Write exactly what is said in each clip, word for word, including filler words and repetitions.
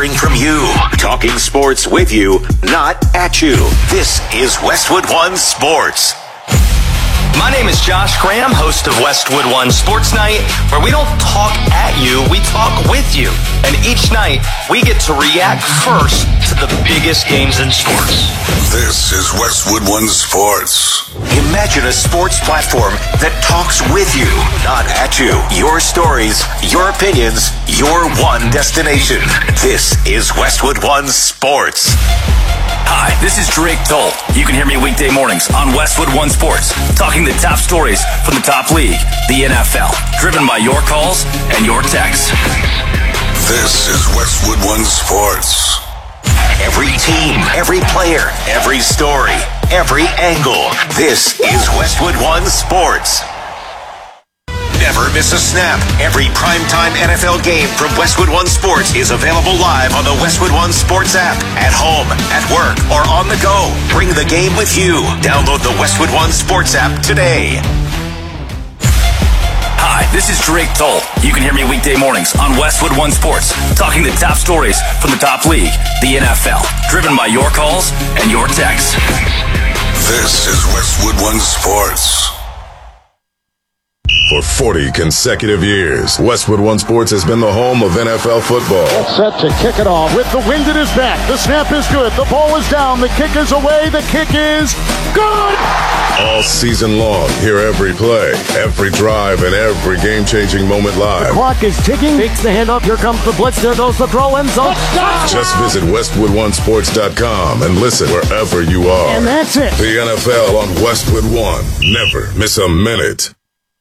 hearing from you. Talking sports with you, not at you. This is Westwood One Sports. My name is Josh Graham, host of Westwood One Sports Night, where we don't talk at you, we talk with you. And each night, we get to react first to the biggest games in sports. This is Westwood One Sports. Imagine a sports platform that talks with you, not at you. Your stories, your opinions, your one destination. This is Westwood One Sports. Hi, this is Drake Toll. You can hear me weekday mornings on Westwood One Sports, talking the top stories from the top league, the N F L, driven by your calls and your texts. This is Westwood One Sports. Every team, every player, every story, every angle. This is Westwood One Sports. Never miss a snap. Every primetime N F L game from Westwood One Sports is available live on the Westwood One Sports app. At home, at work, or on the go. Bring the game with you. Download the Westwood One Sports app today. Hi, this is Drake Toll. You can hear me weekday mornings on Westwood One Sports, talking the top stories from the top league, the N F L, driven by your calls and your texts. This is Westwood One Sports. For forty consecutive years, Westwood One Sports has been the home of N F L football. Set to kick it off with the wind at his back. The snap is good. The ball is down. The kick is away. The kick is good. All season long, hear every play, every drive, and every game-changing moment live. The clock is ticking. Takes the handoff. Here comes the blitz. There goes the throw end zone. Just visit Westwood One Sports dot com and listen wherever you are. And that's it. The N F L on Westwood One. Never miss a minute.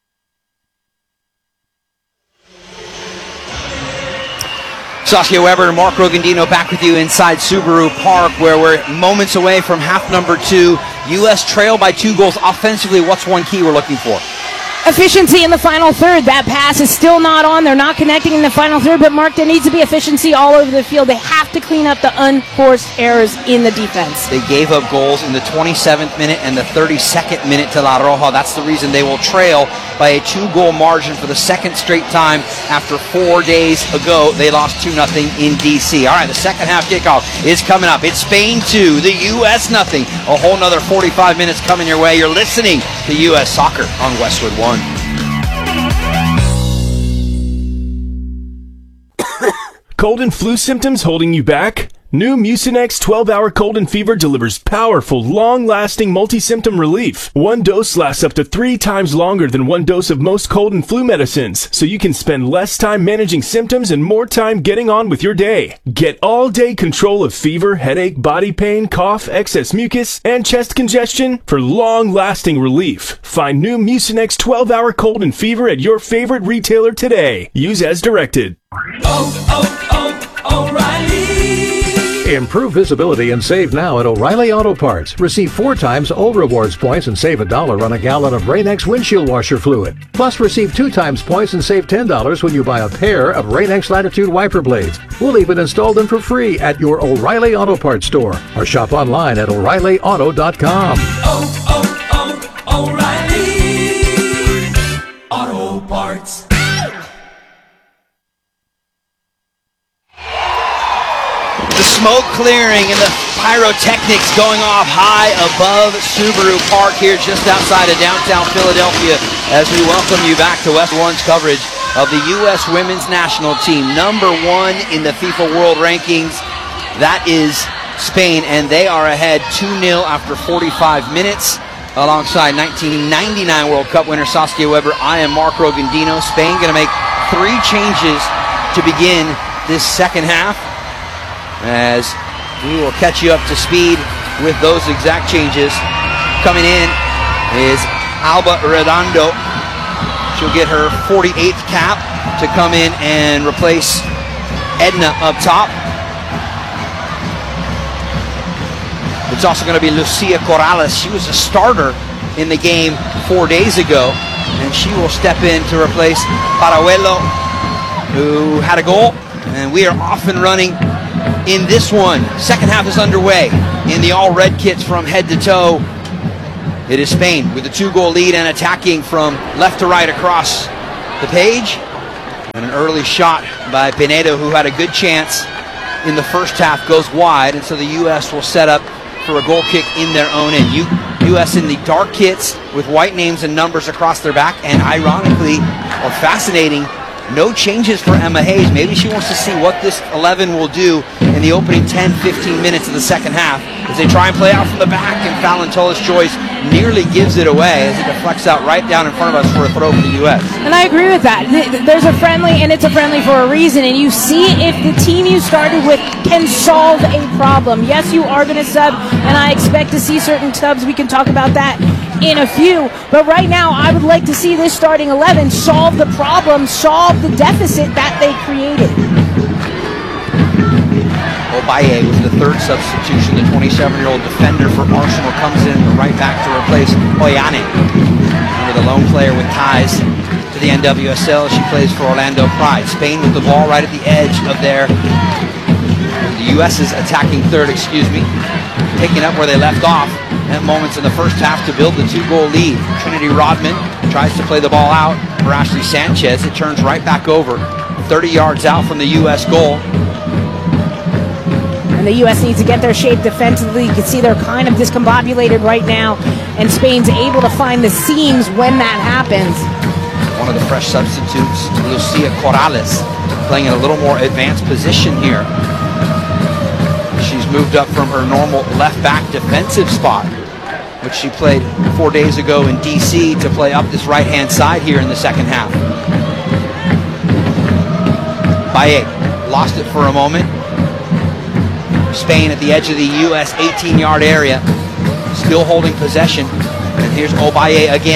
Saskia Weber and Mark Rogandino back with you inside Subaru Park, where we're moments away from half number two. U S trail by two goals offensively. What's one key we're looking for? Efficiency in the final third. That pass is still not on. They're not connecting in the final third, but Mark, there needs to be efficiency all over the field. They have to clean up the unforced errors in the defense. They gave up goals in the twenty-seventh minute and the thirty-second minute to La Roja. That's the reason they will trail by a two-goal margin for the second straight time after four days ago. They lost two nothing in D C. All right, the second half kickoff is coming up. It's Spain two, the U S nothing. A whole nother forty-five minutes coming your way. You're listening to U S Soccer on Westwood One. Cold and flu symptoms holding you back? New Mucinex twelve hour cold and fever delivers powerful, long-lasting multi-symptom relief. One dose lasts up to three times longer than one dose of most cold and flu medicines, so you can spend less time managing symptoms and more time getting on with your day. Get all-day control of fever, headache, body pain, cough, excess mucus, and chest congestion for long-lasting relief. Find new Mucinex twelve hour cold and fever at your favorite retailer today. Use as directed. Oh, oh, oh, O'Reilly! Improve visibility and save now at O'Reilly Auto Parts. Receive four times O Rewards points and save a dollar on a gallon of Rain-X windshield washer fluid. Plus, receive two times points and save ten dollars when you buy a pair of Rain-X Latitude wiper blades. We'll even install them for free at your O'Reilly Auto Parts store or shop online at O'Reilly Auto dot com. Oh, oh, oh, O'Reilly Auto Parts. The smoke clearing and the pyrotechnics going off high above Subaru Park here just outside of downtown Philadelphia as we welcome you back to West One's coverage of the U S women's national team. Number one in the FIFA World Rankings, that is Spain, and they are ahead two nil after forty-five minutes alongside nineteen ninety-nine World Cup winner Saskia Weber. I am Mark Rogandino. Spain going to make three changes to begin this second half, as we will catch you up to speed with those exact changes. Coming in is Alba Redondo. She'll get her forty-eighth cap to come in and replace Edna up top. It's also going to be Lucia Corrales. She was a starter in the game four days ago, and she will step in to replace Parajuelo, who had a goal. And we are off and running in this one. Second half is underway in the all-red kits from head to toe. It is Spain with a two-goal lead and attacking from left to right across the page. And an early shot by Pinedo, who had a good chance in the first half goes wide, and so the U S will set up for a goal kick in their own end. U- U.S. in the dark kits with white names and numbers across their back, and ironically, or fascinating, no changes for Emma Hayes. Maybe she wants to see what this eleven will do in the opening ten, fifteen minutes of the second half as they try and play out from the back, and Fallon Tullis-Joyce nearly gives it away as it deflects out right down in front of us for a throw for the U S. And I agree with that. There's a friendly, and it's a friendly for a reason, and you see if the team you started with can solve a problem. Yes, you are going to sub, and I expect to see certain subs. We can talk about that in a few, but right now I would like to see this starting eleven solve the problem, solve the deficit that they created. Obaye was the third substitution. The twenty-seven-year-old defender for Arsenal comes in right back to replace Oyane. Remember, the lone player with ties to the N W S L. She plays for Orlando Pride. Spain with the ball right at the edge of their, the U S's attacking third, excuse me, picking up where they left off at moments in the first half to build the two-goal lead. Trinity Rodman tries to play the ball out for Ashley Sanchez. It turns right back over, thirty yards out from the U S goal. And the U S needs to get their shape defensively. You can see they're kind of discombobulated right now, and Spain's able to find the seams when that happens. One of the fresh substitutes, Lucia Corrales, playing in a little more advanced position here. She's moved up from her normal left-back defensive spot, which she played four days ago in D C, to play up this right-hand side here in the second half. Baye lost it for a moment. Spain at the edge of the U S eighteen-yard area, still holding possession. And here's Obaye again.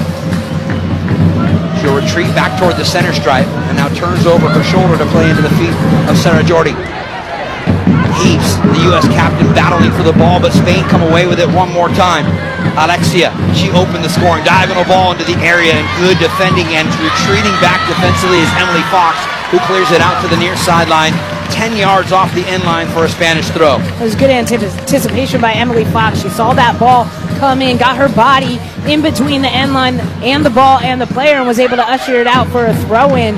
She'll retreat back toward the center stripe and now turns over her shoulder to play into the feet of Sarah Jordi. Heaps, the U S captain, battling for the ball, but Spain come away with it one more time. Alexia, she opened the scoring diagonal ball into the area, and good defending, and retreating back defensively is Emily Fox, who clears it out to the near sideline, ten yards off the end line for a Spanish throw. It was good anticipation by Emily Fox. She saw that ball come in, got her body in between the end line and the ball and the player, and was able to usher it out for a throw-in.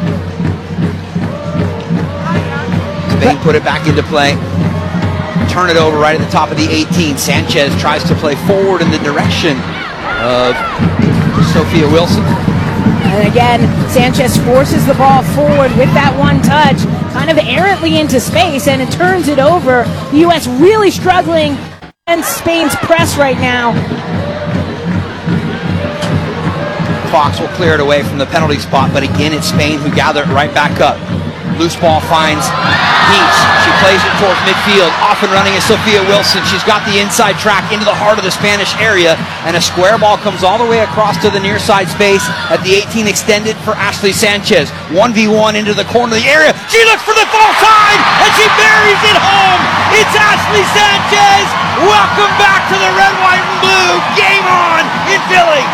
Spain put it back into play. Turn it over right at the top of the eighteen. Sanchez tries to play forward in the direction of Sophia Wilson. And again, Sanchez forces the ball forward with that one touch, kind of errantly into space, and it turns it over. The U S really struggling against Spain's press right now. Fox will clear it away from the penalty spot, but again it's Spain who gather it right back up. Loose ball finds Heaps. She plays it towards midfield. Off and running is Sophia Wilson. She's got the inside track into the heart of the Spanish area, and a square ball comes all the way across to the near side space at the eighteen, extended for Ashley Sanchez. one v one into the corner of the area. She looks for the far side, and she buries it home. It's Ashley Sanchez. Welcome back to the red, white, and blue. Game on in Philly.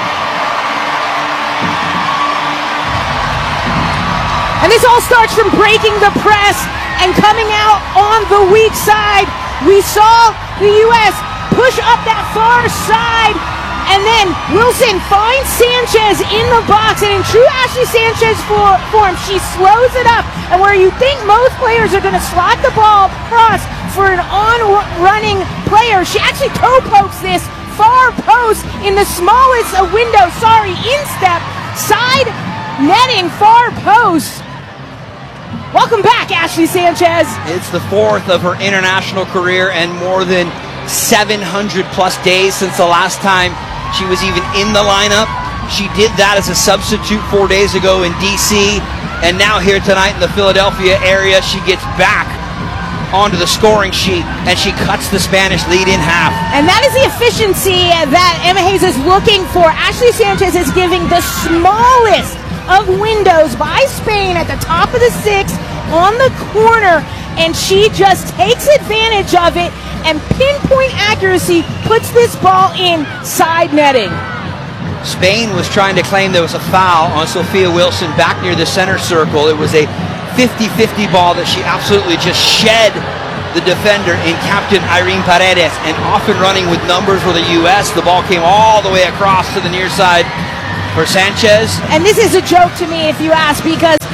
And this all starts from breaking the press and coming out on the weak side. We saw the U S push up that far side, and then Wilson finds Sanchez in the box, and in true Ashley Sanchez form, she slows it up. And where you think most players are going to slot the ball across for an on-running player, she actually toe pokes this far post in the smallest of windows. Sorry, instep, side netting, far post. Welcome back, Ashley Sanchez. It's the fourth of her international career, and more than seven hundred plus days since the last time she was even in the lineup. She did that as a substitute four days ago in D C, and now here tonight in the Philadelphia area, she gets back onto the scoring sheet, and she cuts the Spanish lead in half. And that is the efficiency that Emma Hayes is looking for. Ashley Sanchez is giving the smallest of windows by Spain at the top of the six on the corner, and she just takes advantage of it, and pinpoint accuracy puts this ball in side netting. Spain was trying to claim there was a foul on Sophia Wilson back near the center circle. It was a fifty-fifty ball that she absolutely just shed the defender in Captain Irene Paredes, and off and running with numbers for the U S. The ball came all the way across to the near side for Sanchez. And this is a joke to me, if you ask, because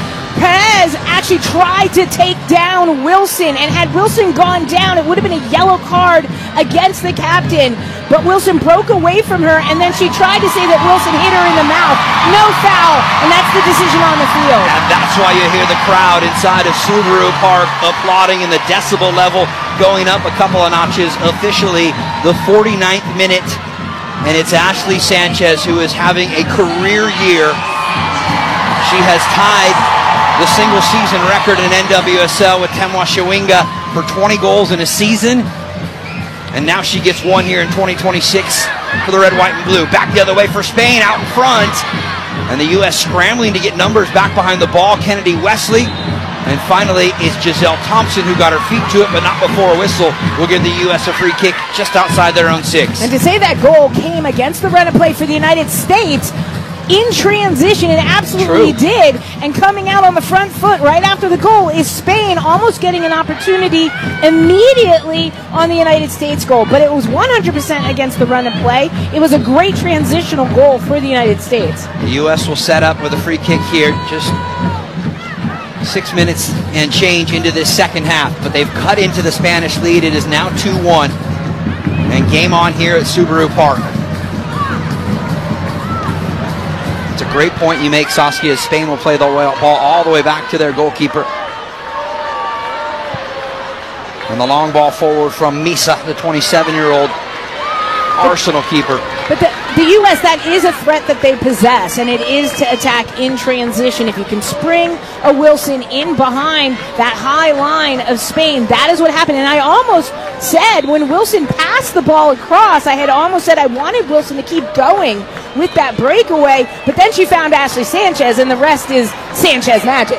Perez actually tried to take down Wilson, and had Wilson gone down, it would have been a yellow card against the captain. But Wilson broke away from her, and then she tried to say that Wilson hit her in the mouth. No foul, and that's the decision on the field. And that's why you hear the crowd inside of Subaru Park applauding, in the decibel level going up a couple of notches. Officially the forty-ninth minute, and it's Ashley Sanchez who is having a career year. She has tied the single season record in N W S L with Temwa Shawinga for twenty goals in a season. And now she gets one here in twenty twenty-six for the red, white, and blue. Back the other way for Spain, out in front. And the U S scrambling to get numbers back behind the ball. Kennedy Wesley. And finally, it's Giselle Thompson who got her feet to it, but not before a whistle. Will give the U S a free kick just outside their own six. And to say that goal came against the run of play for the United States in transition, it absolutely True. did. And coming out on the front foot right after the goal is Spain, almost getting an opportunity immediately on the United States goal. But it was one hundred percent against the run of play. It was a great transitional goal for the United States. The U S will set up with a free kick here, just six minutes and change into this second half. But they've cut into the Spanish lead. It is now two one. And game on here at Subaru Park. It's a great point you make, Saskia. Spain will play the ball all the way back to their goalkeeper. And the long ball forward from Misa, the twenty-seven-year-old Arsenal keeper. But the, the U S, that is a threat that they possess, and it is to attack in transition. If you can spring a Wilson in behind that high line of Spain, that is what happened. And I almost said when Wilson passed the ball across, I had almost said I wanted Wilson to keep going with that breakaway, but then she found Ashley Sanchez, and the rest is Sanchez magic.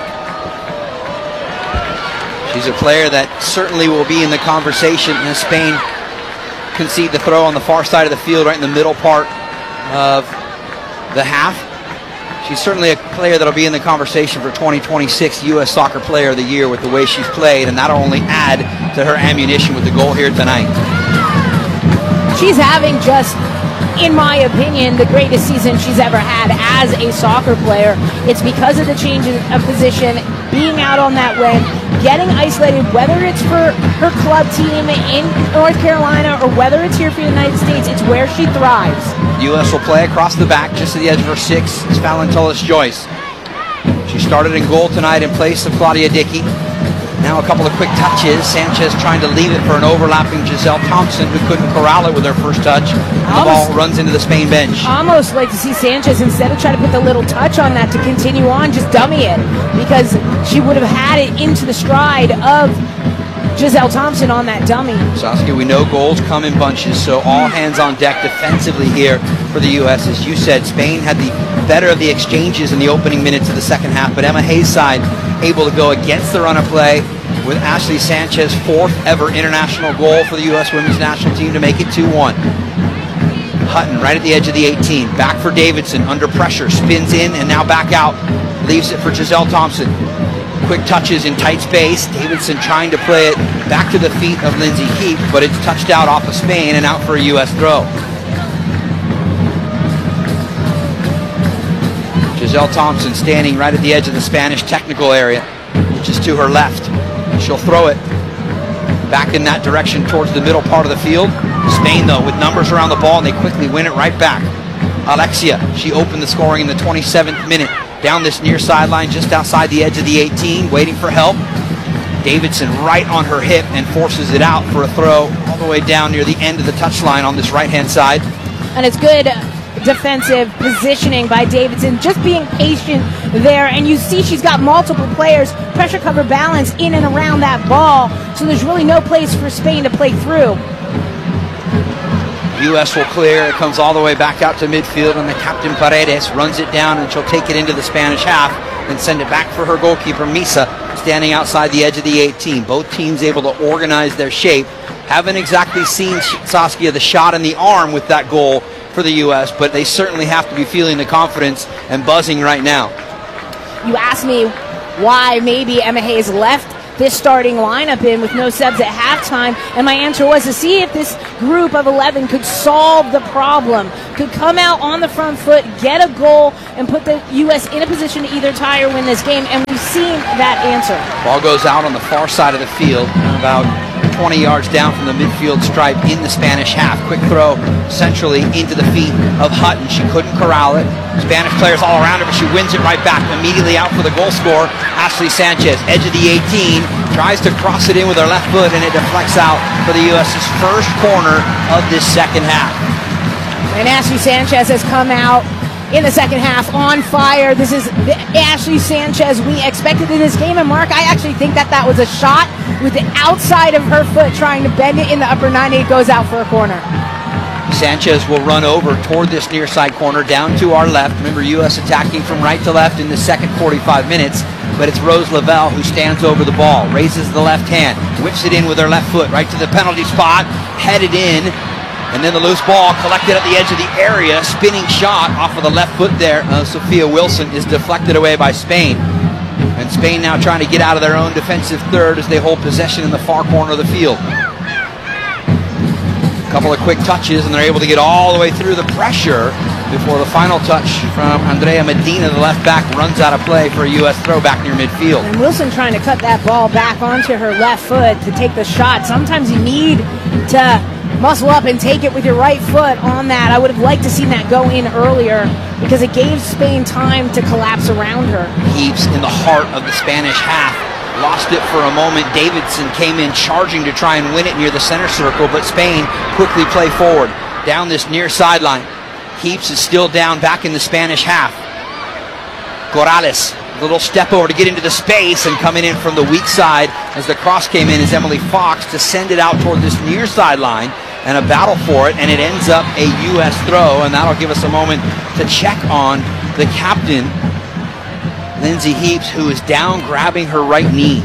She's a player that certainly will be in the conversation as Spain concede the throw on the far side of the field, right in the middle part of the half. She's certainly a player that'll be in the conversation for twenty twenty-six U S Soccer Player of the Year with the way she's played, and that'll only add to her ammunition with the goal here tonight. She's having just, in my opinion, the greatest season she's ever had as a soccer player. It's because of the change of position, being out on that wing, getting isolated, whether it's for her club team in North Carolina or whether it's here for the United States, it's where she thrives. U S will play across the back, just to the edge of her six. It's Valentolis Joyce. She started in goal tonight in place of Claudia Dickey. Now a couple of quick touches. Sanchez trying to leave it for an overlapping Giselle Thompson, who couldn't corral it with her first touch. The ball runs into the Spain bench. Almost like to see Sanchez, instead of trying to put the little touch on that to continue on, just dummy it, because she would have had it into the stride of Giselle Thompson on that dummy. Saskia, we know goals come in bunches, so all hands on deck defensively here for the U S. As you said, Spain had the better of the exchanges in the opening minutes of the second half, but Emma Hayes' side able to go against the run of play with Ashley Sanchez, fourth ever international goal for the U S women's national team to make it two one. Hutton right at the edge of the eighteen. Back for Davidson, under pressure, spins in and now back out. Leaves it for Giselle Thompson. Quick touches in tight space. Davidson trying to play it back to the feet of Lindsay Heap, but it's touched out off of Spain and out for a U S throw. Giselle Thompson standing right at the edge of the Spanish technical area, which is to her left. She'll throw it back in that direction towards the middle part of the field. Spain, though, with numbers around the ball, and they quickly win it right back. Alexia, she opened the scoring in the twenty-seventh minute. Down this near sideline, just outside the edge of the eighteen, waiting for help. Davidson right on her hip and forces it out for a throw all the way down near the end of the touchline on this right-hand side. And it's good defensive positioning by Davidson, just being patient there, and you see she's got multiple players, pressure cover balance in and around that ball, so there's really no place for Spain to play through. U S will clear. It comes all the way back out to midfield, and the captain Paredes runs it down, and she'll take it into the Spanish half and send it back for her goalkeeper Misa, standing outside the edge of the eighteen. Both teams able to organize their shape. Haven't exactly seen Saskia the shot in the arm with that goal for the U S, but they certainly have to be feeling the confidence and buzzing right now. You asked me why maybe Emma Hayes left this starting lineup in with no subs at halftime, and my answer was to see if this group of eleven could solve the problem. could come out on the front foot, get a goal, and put the U S in a position to either tie or win this game, and we've seen that answer. Ball goes out on the far side of the field, about twenty yards down from the midfield stripe in the Spanish half. Quick throw centrally into the feet of Hutton. She couldn't corral it. Spanish players all around her, but she wins it right back. Immediately out for the goal scorer, Ashley Sanchez, edge of the eighteen, tries to cross it in with her left foot, and it deflects out for the U S's first corner of this second half. And Ashley Sanchez has come out in the second half on fire. This is the Ashley Sanchez we expected in this game. And Mark, I actually think that that was a shot with the outside of her foot trying to bend it in the upper ninety. It goes out for a corner. Sanchez will run over toward this near side corner down to our left. Remember, U S attacking from right to left in the second forty-five minutes, but it's Rose Lavelle who stands over the ball, raises the left hand, whips it in with her left foot right to the penalty spot, headed in, and then the loose ball collected at the edge of the area. Spinning shot off of the left foot there of Sophia Wilson is deflected away by Spain. And Spain now trying to get out of their own defensive third as they hold possession in the far corner of the field. A couple of quick touches, and they're able to get all the way through the pressure before the final touch from Andrea Medina, the left back, runs out of play for a U S throwback near midfield. And Wilson trying to cut that ball back onto her left foot to take the shot. Sometimes you need to muscle up and take it with your right foot on that. I would have liked to seen that go in earlier because it gave Spain time to collapse around her. Heaps in the heart of the Spanish half. Lost it for a moment. Davidson came in charging to try and win it near the center circle, but Spain quickly play forward down this near sideline. Heaps is still down back in the Spanish half. Corrales, a little step over to get into the space, and coming in from the weak side as the cross came in is Emily Fox to send it out toward this near sideline, and a battle for it, and it ends up a U S throw, and that'll give us a moment to check on the captain, Lindsay Heaps, who is down grabbing her right knee.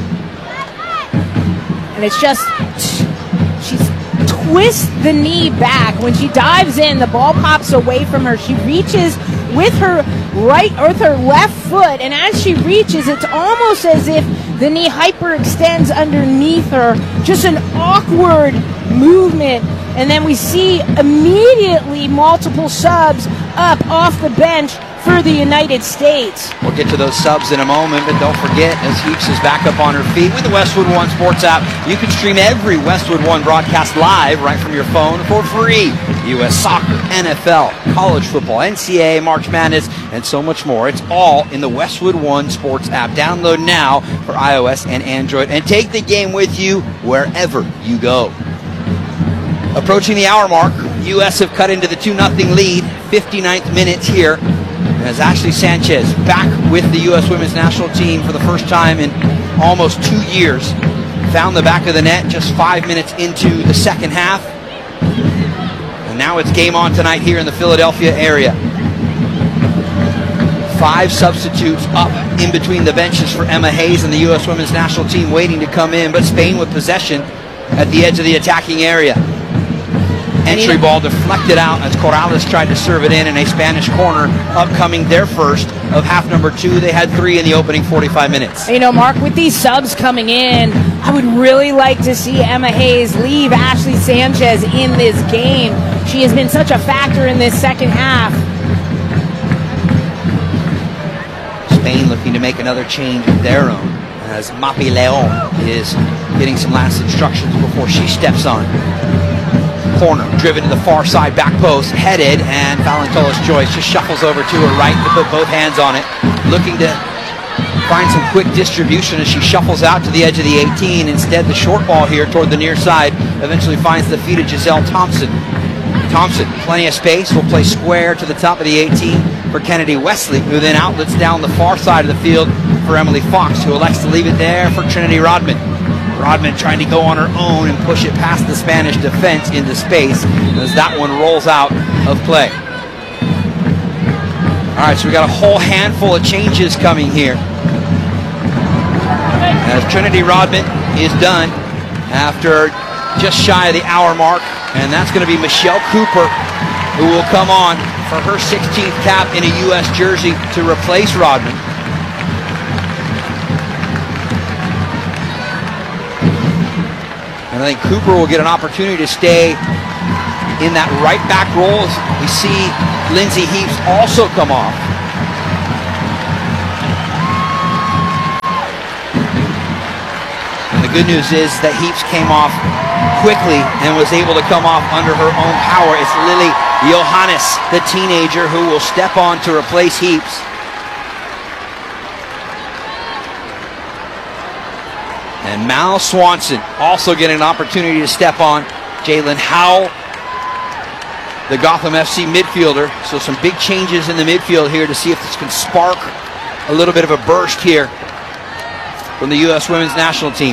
And it's just, she's twists the knee back. When she dives in, the ball pops away from her. She reaches with her right or with her left foot, and as she reaches, it's almost as if the knee hyperextends underneath her. Just an awkward movement. And then we see immediately multiple subs up off the bench for the United States. We'll get to those subs in a moment, but don't forget, as Heaps is back up on her feet with the Westwood One Sports app, you can stream every Westwood One broadcast live right from your phone for free. U S soccer, N F L, college football, N C A A, March Madness, and so much more. It's all in the Westwood One Sports app. Download now for iOS and Android, and take the game with you wherever you go. Approaching the hour mark, U S have cut into the two nothing lead, fifty-ninth minute here, as Ashley Sanchez back with the U S women's national team for the first time in almost two years. Found the back of the net just five minutes into the second half. And now it's game on tonight here in the Philadelphia area. Five substitutes up in between the benches for Emma Hayes and the U S women's national team waiting to come in, but Spain with possession at the edge of the attacking area. Entry ball deflected out as Corrales tried to serve it in, in a Spanish corner, upcoming their first of half number two. They had three in the opening forty-five minutes. You know, Mark, with these subs coming in, I would really like to see Emma Hayes leave Ashley Sanchez in this game. She has been such a factor in this second half. Spain looking to make another change of their own, as Mapi Leon is getting some last instructions before she steps on. Corner, driven to the far side, back post, headed, and Valentola's Joyce just shuffles over to her right to put both hands on it, looking to find some quick distribution as she shuffles out to the edge of the eighteen. Instead, the short ball here toward the near side eventually finds the feet of Giselle Thompson. Thompson, plenty of space, will play square to the top of the eighteen for Kennedy Wesley, who then outlets down the far side of the field for Emily Fox, who elects to leave it there for Trinity Rodman. Rodman trying to go on her own and push it past the Spanish defense into space as that one rolls out of play. All right, so we got a whole handful of changes coming here, as Trinity Rodman is done after just shy of the hour mark, and that's going to be Michelle Cooper, who will come on for her sixteenth cap in a U S jersey to replace Rodman. And I think Cooper will get an opportunity to stay in that right back role. We see Lindsay Heaps also come off. And the good news is that Heaps came off quickly and was able to come off under her own power. It's Lily Johannes, the teenager, who will step on to replace Heaps. And Mal Swanson also getting an opportunity to step on. Jalen Howell, the Gotham F C midfielder. So some big changes in the midfield here to see if this can spark a little bit of a burst here from the U S women's national team.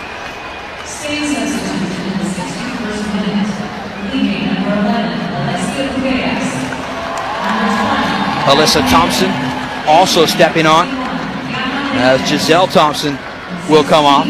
Alyssa Thompson also stepping on as Giselle Thompson will come off.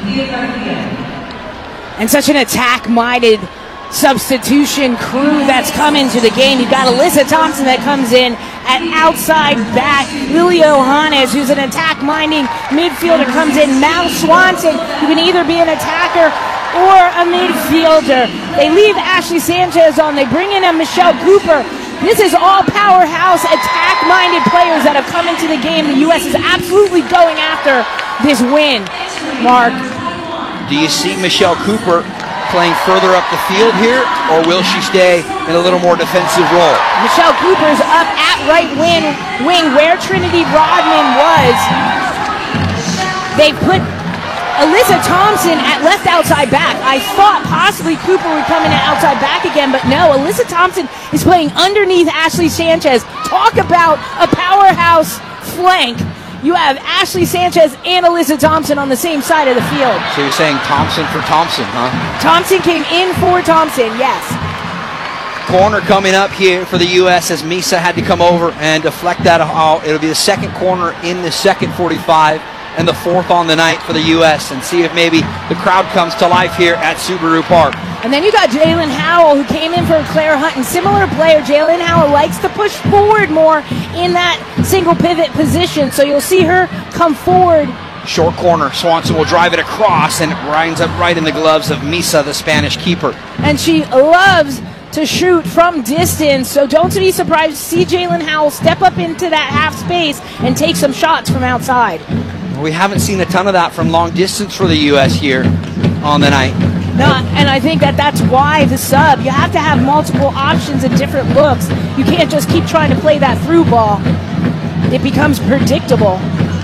And such an attack-minded substitution crew that's come into the game. You've got Alyssa Thompson that comes in at outside back. Lily Johannes, who's an attack-minding midfielder, comes in. Mal Swanson, who can either be an attacker or a midfielder. They leave Ashley Sanchez on. They bring in a Michelle Cooper. This is all powerhouse, attack-minded players that have come into the game. The U S is absolutely going after this win. Mark. Do you see Michelle Cooper playing further up the field here, or will she stay in a little more defensive role? Michelle Cooper's up at right wing, wing where Trinity Rodman was. They put Alyssa Thompson at left outside back. I thought possibly Cooper would come in at outside back again, but no, Alyssa Thompson is playing underneath Ashley Sanchez. Talk about a powerhouse flank. You have Ashley Sanchez and Alyssa Thompson on the same side of the field. So you're saying Thompson for Thompson, huh? Thompson came in for Thompson, yes. Corner coming up here for the U S as Misa had to come over and deflect that out. It'll be the second corner in the second forty-five and the fourth on the night for the U S, and see if maybe the crowd comes to life here at Subaru Park. And then you got Jalen Howell, who came in for Claire Hunt, and similar player. Jalen Howell likes to push forward more in that single pivot position, so you'll see her come forward. Short corner, Swanson will drive it across, and it winds up right in the gloves of Misa, the Spanish keeper. And she loves to shoot from distance, so don't be surprised to see Jalen Howell step up into that half space and take some shots from outside. We haven't seen a ton of that from long distance for the U S here on the night. No, and I think that that's why the sub, you have to have multiple options and different looks. You can't just keep trying to play that through ball. It becomes predictable.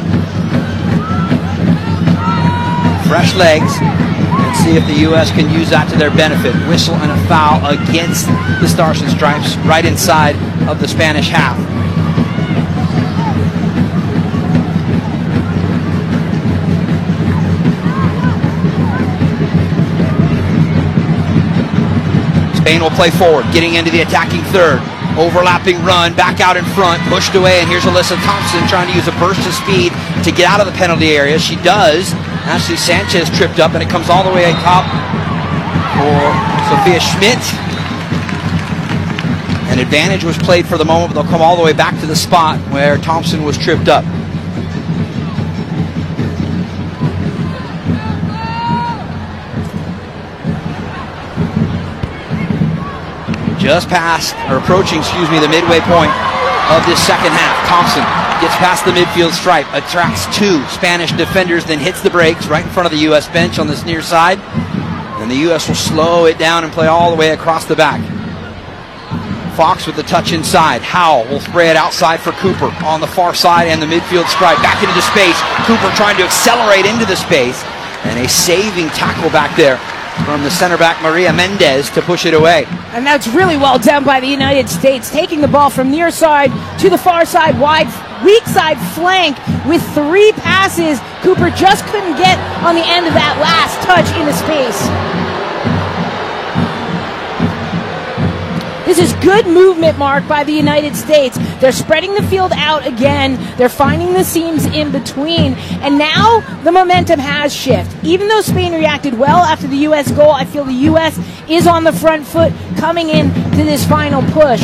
Fresh legs, and see if the U S can use that to their benefit. Whistle and a foul against the Stars and Stripes right inside of the Spanish half. Spain will play forward, getting into the attacking third. Overlapping run, back out in front, pushed away, and here's Alyssa Thompson trying to use a burst of speed to get out of the penalty area. She does. Ashley Sanchez tripped up, and it comes all the way top for Sophia Schmidt. An advantage was played for the moment, but they'll come all the way back to the spot where Thompson was tripped up. Just past, or approaching, excuse me, the midway point of this second half. Thompson gets past the midfield stripe, attracts two Spanish defenders, then hits the brakes right in front of the U S bench on this near side. And the U S will slow it down and play all the way across the back. Fox with the touch inside. Howell will spray it outside for Cooper on the far side and the midfield stripe. Back into the space. Cooper trying to accelerate into the space. And a saving tackle back there from the center back Maria Mendez to push it away. And that's really well done by the United States, taking the ball from near side to the far side, wide, weak side flank with three passes. Cooper just couldn't get on the end of that last touch into space. This is good movement, Mark, by the United States. They're spreading the field out again. They're finding the seams in between. And now the momentum has shifted. Even though Spain reacted well after the U S goal, I feel the U S is on the front foot coming in to this final push.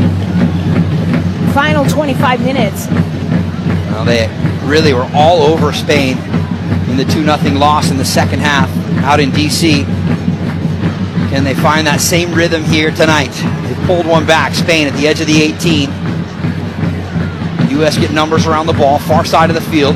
Final twenty-five minutes. Well, they really were all over Spain in the two nothing loss in the second half out in D C. Can they find that same rhythm here tonight? They pulled one back. Spain at the edge of the eighteen. U S get numbers around the ball, far side of the field.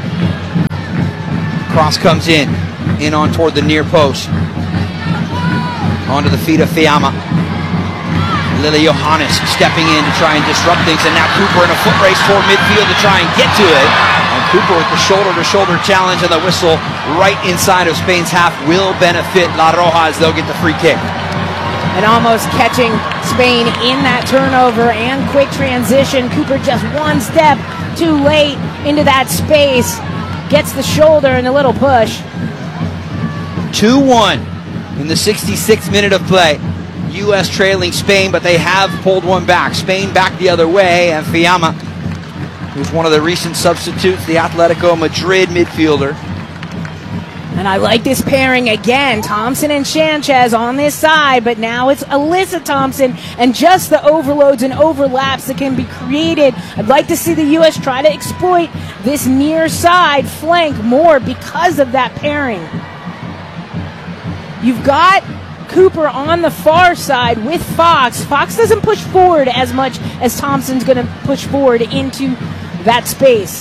Cross comes in, in on toward the near post. Onto the feet of Fiamma. Lily Johannes stepping in to try and disrupt things, and now Cooper in a foot race toward midfield to try and get to it. And Cooper with the shoulder-to-shoulder challenge, and the whistle right inside of Spain's half will benefit La Roja as they'll get the free kick. And almost catching Spain in that turnover and quick transition. Cooper just one step too late into that space. Gets the shoulder and a little push. two one in the sixty-sixth minute of play. U S trailing Spain, but they have pulled one back. Spain back the other way, and Fiamma, who's one of the recent substitutes, the Atletico Madrid midfielder. And I like this pairing again. Thompson and Sanchez on this side, but now it's Alyssa Thompson and just the overloads and overlaps that can be created. I'd like to see the U S try to exploit this near side flank more because of that pairing. You've got Cooper on the far side with Fox. Fox doesn't push forward as much as Thompson's going to push forward into that space.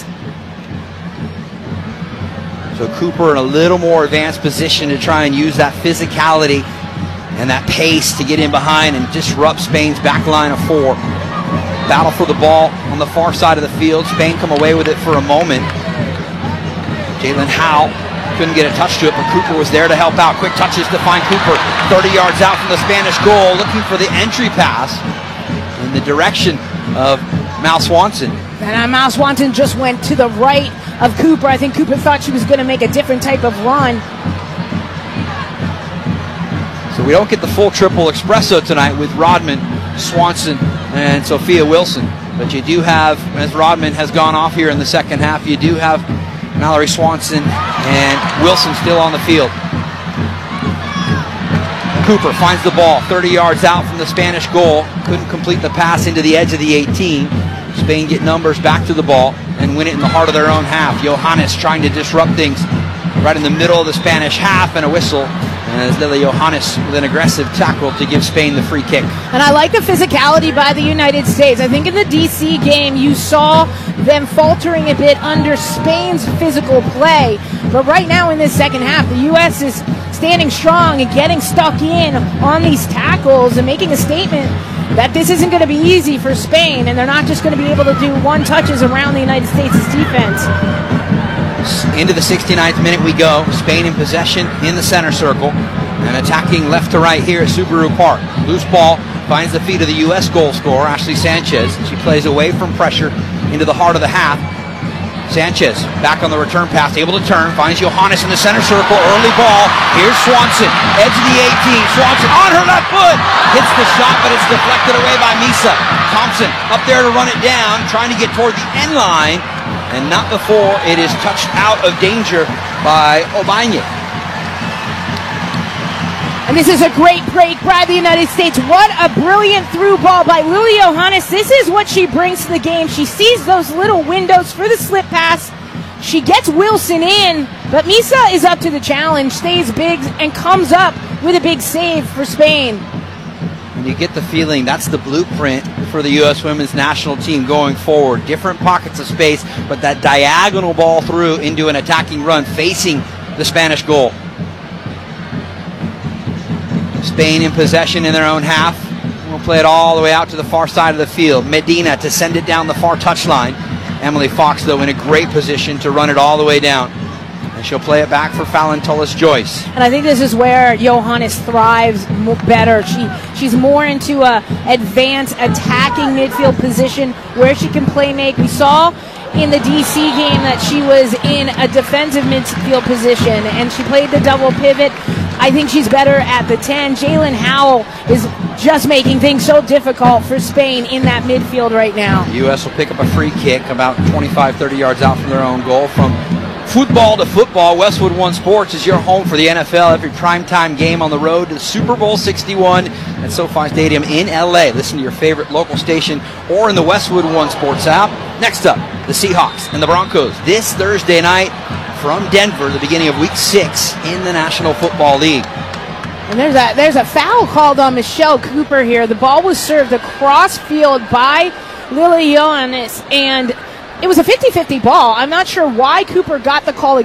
So Cooper in a little more advanced position to try and use that physicality and that pace to get in behind and disrupt Spain's back line of four. Battle for the ball on the far side of the field. Spain come away with it for a moment. Jalen Howe couldn't get a touch to it, but Cooper was there to help out. Quick touches to find Cooper thirty yards out from the Spanish goal, looking for the entry pass in the direction of Mal Swanson. And Mal Swanson just went to the right of Cooper. I think Cooper thought she was going to make a different type of run. So we don't get the full triple espresso tonight with Rodman, Swanson, and Sophia Wilson. But you do have, as Rodman has gone off here in the second half, you do have Mallory Swanson and Wilson still on the field. Cooper finds the ball thirty yards out from the Spanish goal. Couldn't complete the pass into the edge of the eighteen. Spain get numbers back to the ball and win it in the heart of their own half. Johannes trying to disrupt things right in the middle of the Spanish half, and a whistle as Lily Johannes with an aggressive tackle to give Spain the free kick. And I like the physicality by the United States. I think in the D C game you saw them faltering a bit under Spain's physical play. But right now in this second half, the U S is standing strong and getting stuck in on these tackles and making a statement that this isn't going to be easy for Spain, and they're not just going to be able to do one touches around the United States' defense. Into the sixty-ninth minute we go. Spain in possession in the center circle and attacking left to right here at Subaru Park. Loose ball finds the feet of the U S goal scorer, Ashley Sanchez. She plays away from pressure into the heart of the half. Sanchez back on the return pass, able to turn, finds Johannes in the center circle, early ball. Here's Swanson, edge of the eighteen. Swanson on her left foot, hits the shot, but it's deflected away by Misa. Thompson up there to run it down, trying to get toward the end line, and not before it is touched out of danger by Obañez. And this is a great break by the United States. What a brilliant through ball by Lily Johannes. This is what she brings to the game. She sees those little windows for the slip pass. She gets Wilson in, but Misa is up to the challenge, stays big, and comes up with a big save for Spain. And you get the feeling that's the blueprint for the U S women's national team going forward. Different pockets of space, but that diagonal ball through into an attacking run facing the Spanish goal. Spain in possession in their own half. We'll play it all the way out to the far side of the field. Medina to send it down the far touchline. Emily Fox, though, in a great position to run it all the way down. And she'll play it back for Fallon Tullis-Joyce. And I think this is where Johannes thrives better. She She's more into a advanced attacking midfield position where she can play make. We saw in the D C game that she was in a defensive midfield position, and she played the double pivot. I think she's better at the ten. Jalen Howell is just making things so difficult for Spain in that midfield right now. The U S will pick up a free kick about twenty-five, thirty yards out from their own goal. From football to football, Westwood One Sports is your home for the N F L. Every primetime game on the road to Super Bowl sixty-one at SoFi Stadium in L A. Listen to your favorite local station or in the Westwood One Sports app. Next up, the Seahawks and the Broncos this Thursday night from Denver, the beginning of week six in the National Football League. And there's a, there's a foul called on Michelle Cooper here. The ball was served across field by Lily Ioannis, and it was a fifty-fifty ball. I'm not sure why Cooper got the call